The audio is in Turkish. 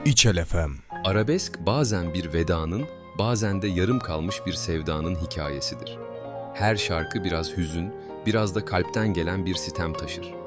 İçel FM. Arabesk bazen bir vedanın, bazen de yarım kalmış bir sevdanın hikayesidir. Her şarkı biraz hüzün, biraz da kalpten gelen bir sitem taşır.